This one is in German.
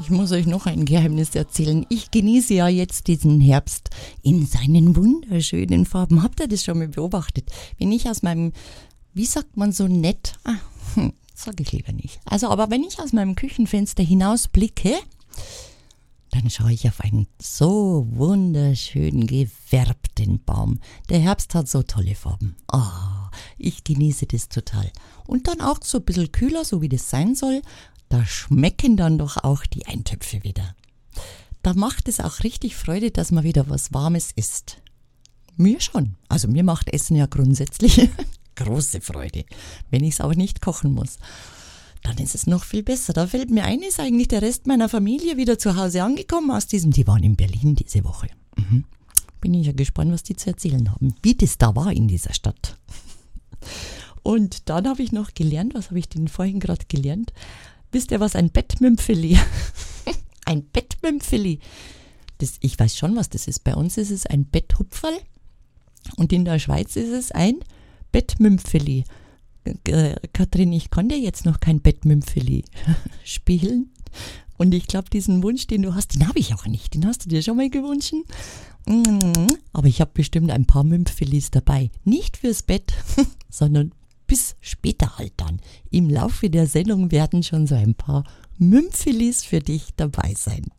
Ich muss euch noch ein Geheimnis erzählen. Ich genieße ja jetzt diesen Herbst in seinen wunderschönen Farben. Habt ihr das schon mal beobachtet? Wenn ich aus meinem, wie sagt man so nett, sage ich lieber nicht. Also, aber wenn ich aus meinem Küchenfenster hinausblicke, dann schaue ich auf einen so wunderschön gefärbten Baum. Der Herbst hat so tolle Farben. Ich genieße das total. Und dann auch so ein bisschen kühler, so wie das sein soll. Da schmecken dann doch auch die Eintöpfe wieder. Da macht es auch richtig Freude, dass man wieder was Warmes isst. Mir schon. Also mir macht Essen ja grundsätzlich große Freude, wenn ich es auch nicht kochen muss. Dann ist es noch viel besser. Da fällt mir ein, ist eigentlich der Rest meiner Familie wieder zu Hause angekommen die waren in Berlin diese Woche. Bin ich ja gespannt, was die zu erzählen haben, wie das da war in dieser Stadt. Und dann habe ich noch gelernt, was habe ich denn vorhin gerade gelernt? Wisst ihr, was ein Bettmümpfeli? Ein Bettmümpfeli. Ich weiß schon, was das ist. Bei uns ist es ein Betthupferl und in der Schweiz ist es ein Bettmümpfeli. Katrin, ich konnte jetzt noch kein Bettmümpfeli spielen. Und ich glaube, diesen Wunsch, den du hast, den habe ich auch nicht. Den hast du dir schon mal gewünscht. Aber ich habe bestimmt ein paar Mümpfelis dabei. Nicht fürs Bett, sondern bis später halt dann. Im Laufe der Sendung werden schon so ein paar Mümpfelis für dich dabei sein.